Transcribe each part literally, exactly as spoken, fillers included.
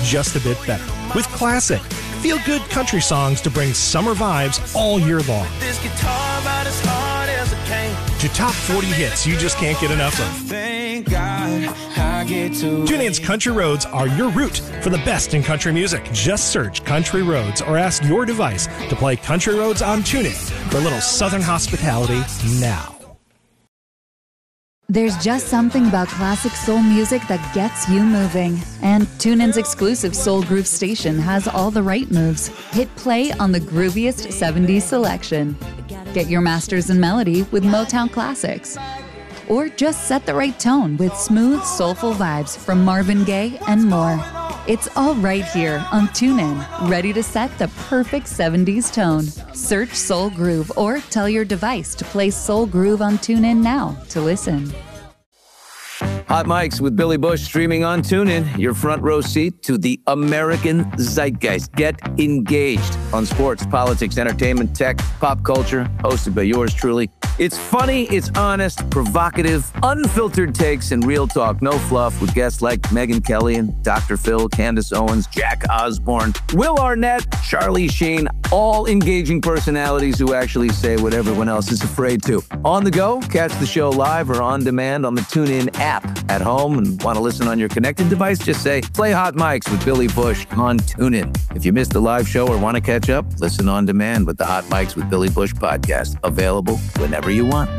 just a bit better. With classic, feel-good country songs to bring summer vibes all year long. This guitar about as hard as it came. To top forty hits you just can't get enough of. Thank God I get to TuneIn's Country Roads are your route for the best in country music. Just search Country Roads or ask your device to play Country Roads on TuneIn for a little Southern hospitality now. There's just something about classic soul music that gets you moving. And TuneIn's exclusive Soul Groove station has all the right moves. Hit play on the grooviest seventies selection. Get your masters in melody with Motown classics. Or just set the right tone with smooth, soulful vibes from Marvin Gaye and more. It's all right here on TuneIn, ready to set the perfect seventies tone. Search Soul Groove or tell your device to play Soul Groove on TuneIn now to listen. Hot Mics with Billy Bush streaming on TuneIn. Your front row seat to the American zeitgeist. Get engaged on sports, politics, entertainment, tech, pop culture. Hosted by yours truly. It's funny, it's honest, provocative, unfiltered takes, and real talk. No fluff with guests like Megyn Kelly and Doctor Phil, Candace Owens, Jack Osborne, Will Arnett, Charlie Sheen. All engaging personalities who actually say what everyone else is afraid to. On the go, catch the show live or on demand on the TuneIn app. At home and want to listen on your connected device, just say, play Hot Mics with Billy Bush on TuneIn. If you missed a live show or want to catch up, listen on demand with the Hot Mics with Billy Bush podcast. Available whenever you want.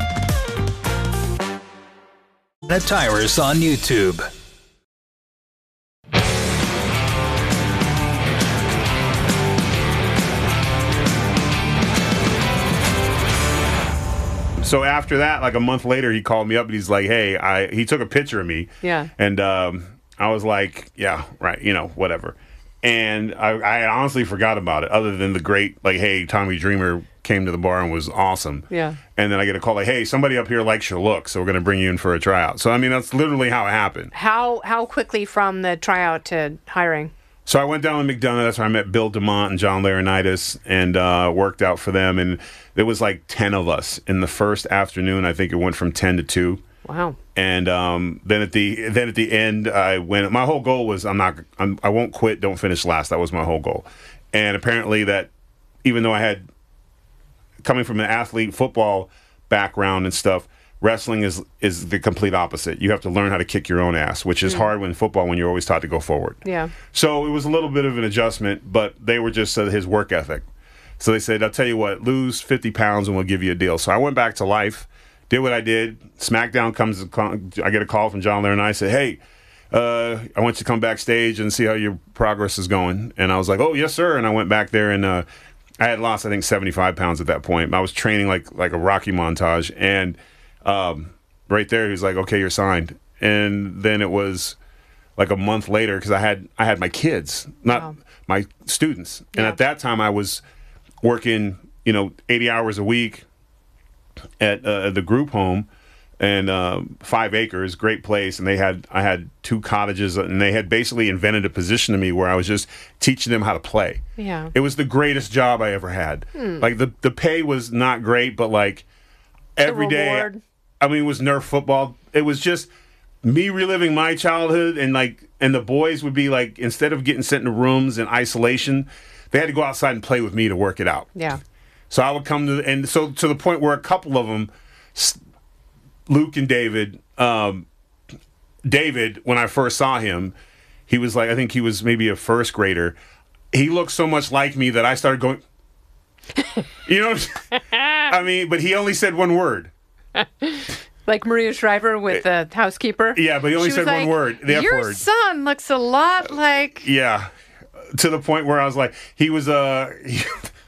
At Tyrus on YouTube. So after that, like a month later, he called me up and he's like, hey, I he took a picture of me. Yeah. And um, I was like, yeah, right, you know, whatever. And I, I honestly forgot about it, other than the great, like, hey, Tommy Dreamer came to the bar and was awesome. Yeah. And then I get a call like, hey, somebody up here likes your look, so we're going to bring you in for a tryout. So, I mean, that's literally how it happened. How how quickly from the tryout to hiring? So I went down to McDonough. That's where I met Bill DeMont and John Laurinaitis and uh, worked out for them. And there was like ten of us in the first afternoon. I think it went from ten to two. Wow. And um, then at the then at the end, I went. My whole goal was I'm not. I'm, I won't quit. Don't finish last. That was my whole goal. And apparently that, even though I had coming from an athlete football background and stuff, wrestling is is the complete opposite. You have to learn how to kick your own ass, which is mm. hard when football when you're always taught to go forward. Yeah. So it was a little bit of an adjustment, but they were just uh, his work ethic. So they said, I'll tell you what, lose fifty pounds and we'll give you a deal. So I went back to life, did what I did. SmackDown comes, I get a call from John Laurinaitis. I said, hey, uh, I want you to come backstage and see how your progress is going. And I was like, oh, yes, sir. And I went back there and uh, I had lost, I think, seventy-five pounds at that point. I was training like like a Rocky montage. And um, right there, he was like, okay, you're signed. And then it was like a month later, because I had I had my kids, not wow. my students. And yeah. at that time, I was working, you know, eighty hours a week at uh, the group home, and uh, five acres, great place. And they had I had two cottages, and they had basically invented a position to me where I was just teaching them how to play. Yeah, it was the greatest job I ever had. Hmm. Like the the pay was not great, but like every day, I mean, it was Nerf football. It was just me reliving my childhood, and like, and the boys would be like, instead of getting sent in rooms in isolation, they had to go outside and play with me to work it out. Yeah. So I would come to, and so to the point where a couple of them, Luke and David, um, David, when I first saw him, he was like, I think he was maybe a first grader. He looked so much like me that I started going, you know, I mean, but he only said one word. Like Maria Shriver with the housekeeper? Yeah, but he only she said like, one word. The F Your word. son looks a lot like... Yeah, to the point where I was like, he was, uh, he,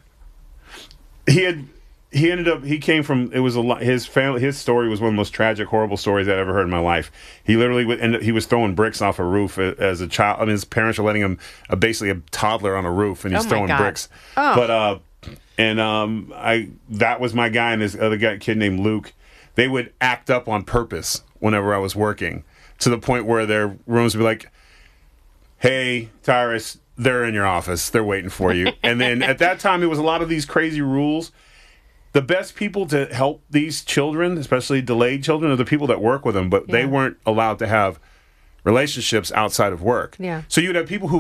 he had, he ended up, he came from, it was a lot, his family, his story was one of the most tragic, horrible stories I'd ever heard in my life. He literally would end up, he was throwing bricks off a roof as a child. I mean, his parents were letting him, uh, basically a toddler on a roof, and he's oh throwing God. bricks. Oh. But, uh, and um, I, that was my guy and this other guy, kid named Luke. They would act up on purpose whenever I was working, to the point where their rooms would be like, hey, Tyrus, they're in your office. They're waiting for you. And then at that time, it was a lot of these crazy rules. The best people to help these children, especially delayed children, are the people that work with them, but yeah. they weren't allowed to have relationships outside of work. Yeah. So you'd have people who